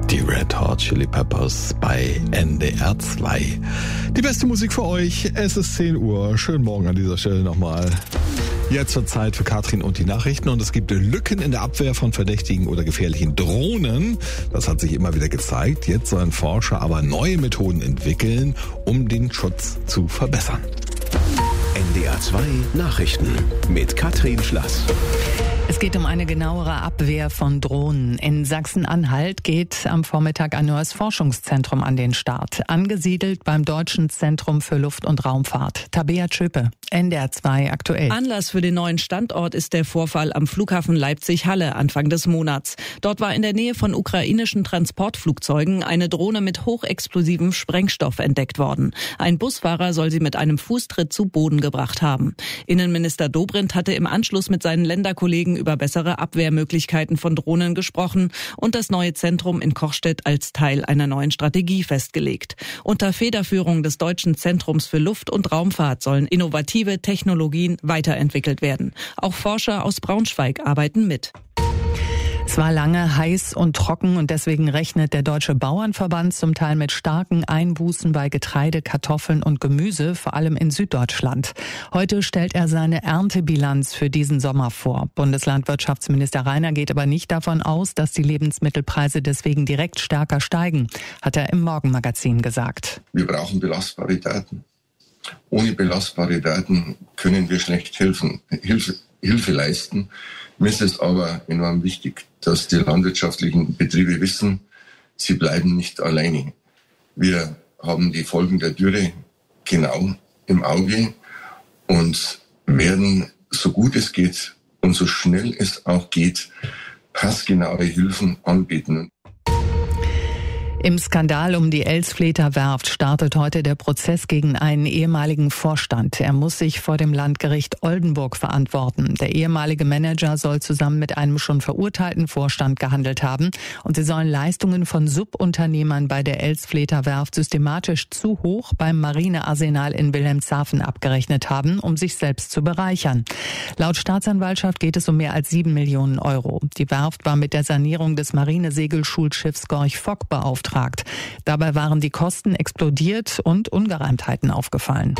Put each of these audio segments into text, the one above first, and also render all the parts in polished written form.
Die Red Hot Chili Peppers bei NDR 2. Die beste Musik für euch. Es ist 10 Uhr. Schönen Morgen an dieser Stelle nochmal. Jetzt wird Zeit für Katrin und die Nachrichten und es gibt Lücken in der Abwehr von verdächtigen oder gefährlichen Drohnen. Das hat sich immer wieder gezeigt. Jetzt sollen Forscher aber neue Methoden entwickeln, um den Schutz zu verbessern. NDR 2 Nachrichten mit Katrin Schlass. Es geht um eine genauere Abwehr von Drohnen. In Sachsen-Anhalt geht am Vormittag ein neues Forschungszentrum an den Start. Angesiedelt beim Deutschen Zentrum für Luft- und Raumfahrt. Tabea Tschöpe, NDR 2 aktuell. Anlass für den neuen Standort ist der Vorfall am Flughafen Leipzig-Halle Anfang des Monats. Dort war in der Nähe von ukrainischen Transportflugzeugen eine Drohne mit hochexplosivem Sprengstoff entdeckt worden. Ein Busfahrer soll sie mit einem Fußtritt zu Boden gebracht haben. Innenminister Dobrindt hatte im Anschluss mit seinen Länderkollegen über bessere Abwehrmöglichkeiten von Drohnen gesprochen und das neue Zentrum in Kochstedt als Teil einer neuen Strategie festgelegt. Unter Federführung des Deutschen Zentrums für Luft- und Raumfahrt sollen innovative Technologien weiterentwickelt werden. Auch Forscher aus Braunschweig arbeiten mit. Es war lange heiß und trocken und deswegen rechnet der Deutsche Bauernverband zum Teil mit starken Einbußen bei Getreide, Kartoffeln und Gemüse, vor allem in Süddeutschland. Heute stellt er seine Erntebilanz für diesen Sommer vor. Bundeslandwirtschaftsminister Rainer geht aber nicht davon aus, dass die Lebensmittelpreise deswegen direkt stärker steigen, hat er im Morgenmagazin gesagt. Wir brauchen belastbare Daten. Ohne belastbare Daten können wir schlecht Hilfe leisten. Mir ist es aber enorm wichtig, dass die landwirtschaftlichen Betriebe wissen, sie bleiben nicht alleine. Wir haben die Folgen der Dürre genau im Auge und werden, so gut es geht und so schnell es auch geht, passgenaue Hilfen anbieten. Im Skandal um die Elsfleter Werft startet heute der Prozess gegen einen ehemaligen Vorstand. Er muss sich vor dem Landgericht Oldenburg verantworten. Der ehemalige Manager soll zusammen mit einem schon verurteilten Vorstand gehandelt haben und sie sollen Leistungen von Subunternehmern bei der Elsfleter Werft systematisch zu hoch beim Marinearsenal in Wilhelmshaven abgerechnet haben, um sich selbst zu bereichern. Laut Staatsanwaltschaft geht es um mehr als 7 Millionen Euro. Die Werft war mit der Sanierung des Marinesegelschulschiffs Gorch Fock beauftragt. Dabei waren die Kosten explodiert und Ungereimtheiten aufgefallen.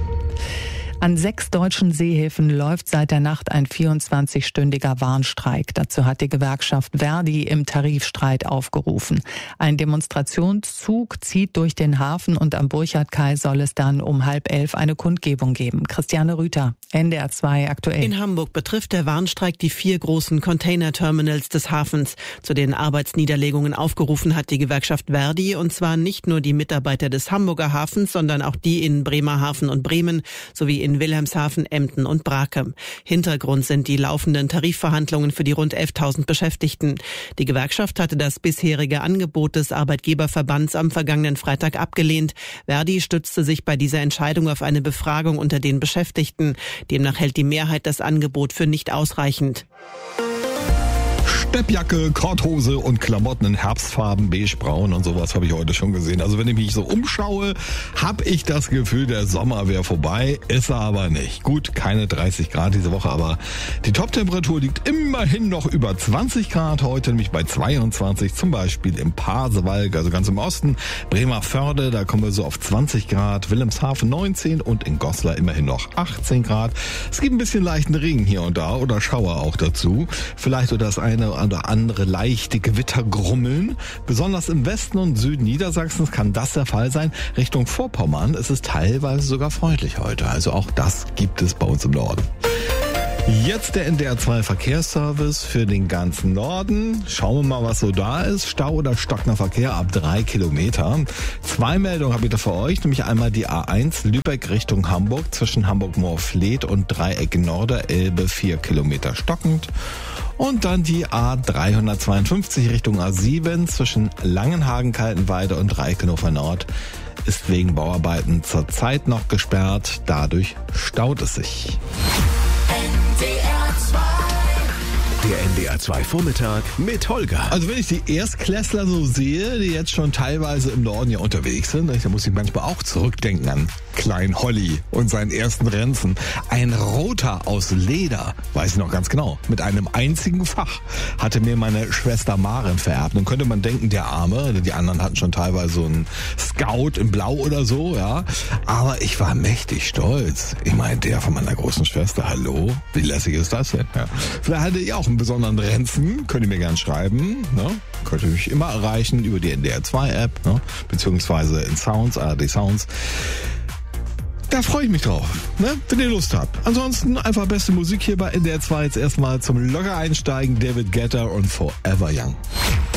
An 6 deutschen Seehäfen läuft seit der Nacht ein 24-stündiger Warnstreik. Dazu hat die Gewerkschaft Verdi im Tarifstreit aufgerufen. Ein Demonstrationszug zieht durch den Hafen und am Burchardkai soll es dann um 10:30 eine Kundgebung geben. Christiane Rüther, NDR 2 aktuell. In Hamburg betrifft der Warnstreik die 4 großen Container-Terminals des Hafens. Zu den Arbeitsniederlegungen aufgerufen hat die Gewerkschaft Verdi, und zwar nicht nur die Mitarbeiter des Hamburger Hafens, sondern auch die in Bremerhaven und Bremen sowie in Wilhelmshaven, Emden und Brakem. Hintergrund sind die laufenden Tarifverhandlungen für die rund 11.000 Beschäftigten. Die Gewerkschaft hatte das bisherige Angebot des Arbeitgeberverbands am vergangenen Freitag abgelehnt. Verdi stützte sich bei dieser Entscheidung auf eine Befragung unter den Beschäftigten. Demnach hält die Mehrheit das Angebot für nicht ausreichend. Steppjacke, Korthose und Klamotten in Herbstfarben, beige-braun und sowas habe ich heute schon gesehen. Also wenn ich mich so umschaue, habe ich das Gefühl, der Sommer wäre vorbei. Ist er aber nicht. Gut, keine 30 Grad diese Woche, aber die Toptemperatur liegt immerhin noch über 20 Grad heute, nämlich bei 22, zum Beispiel im Pasewalk, also ganz im Osten. Bremerförde, da kommen wir so auf 20 Grad, Wilhelmshaven 19 und in Goslar immerhin noch 18 Grad. Es gibt ein bisschen leichten Regen hier und da oder Schauer auch dazu. Vielleicht oder das eine oder andere leichte Gewittergrummeln. Besonders im Westen und Süden Niedersachsens kann das der Fall sein. Richtung Vorpommern ist es teilweise sogar freundlich heute. Also auch das gibt es bei uns im Norden. Jetzt der NDR 2 Verkehrsservice für den ganzen Norden. Schauen wir mal, was so da ist. Stau oder stockender Verkehr ab 3 Kilometer. 2 Meldungen habe ich da für euch, nämlich einmal die A1 Lübeck Richtung Hamburg zwischen Hamburg-Moorfleet und Dreieck Norderelbe 4 Kilometer stockend. Und dann die A352 Richtung A7 zwischen Langenhagen-Kaltenweide und Reichenhofer Nord ist wegen Bauarbeiten zurzeit noch gesperrt. Dadurch staut es sich. NDR 2 Der NDR 2 Vormittag mit Holger. Also wenn ich die Erstklässler so sehe, die jetzt schon teilweise im Norden ja unterwegs sind, da muss ich manchmal auch zurückdenken an Klein Holly und seinen ersten Renzen. Ein roter aus Leder, weiß ich noch ganz genau, mit einem einzigen Fach hatte mir meine Schwester Maren vererbt. Nun könnte man denken, der Arme, die anderen hatten schon teilweise so einen Scout in Blau oder so, ja. Aber ich war mächtig stolz. Ich meine, der von meiner großen Schwester, hallo, wie lässig ist das denn? Ja. Vielleicht hatte ich auch einen besonderen Renzen, könnt ihr mir gerne schreiben, ne? Könnt ihr mich immer erreichen über die NDR 2 App, ne? Beziehungsweise in Sounds, ARD Sounds. Da freue ich mich drauf, ne? Wenn ihr Lust habt. Ansonsten einfach beste Musik hier bei NDR 2 jetzt erstmal zum locker einsteigen, David Guetta und Forever Young.